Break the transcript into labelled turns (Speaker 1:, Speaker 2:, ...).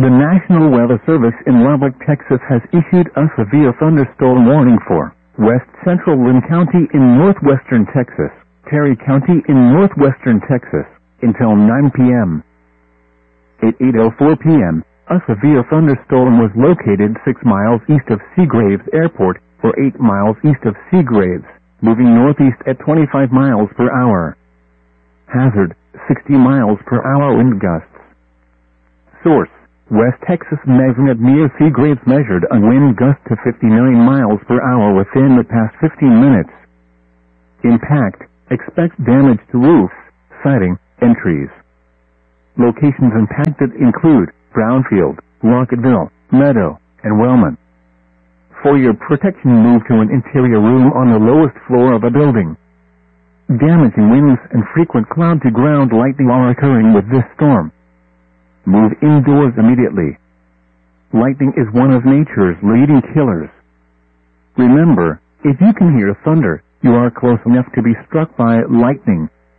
Speaker 1: The National Weather Service in Lubbock, Texas has issued a severe thunderstorm warning for West Central Lynn County in northwestern Texas, Terry County in northwestern Texas, until 9 p.m. At 8:04 p.m., a severe thunderstorm was located 6 miles east of Seagraves Airport, or 8 miles east of Seagraves, moving northeast at 25 miles per hour. Hazard, 60 miles per hour wind gusts. Source, West Texas Magnet near Seagraves measured a wind gust to 59 miles per hour within the past 15 minutes. Impact, expect damage to roofs, siding, and trees. Locations impacted include Brownfield, Rockettville, Meadow, and Wellman. For your protection, move to an interior room on the lowest floor of a building. Damaging winds and frequent cloud-to-ground lightning are occurring with this storm. Move indoors immediately. Lightning is one of nature's leading killers. Remember, if you can hear thunder, you are close enough to be struck by lightning.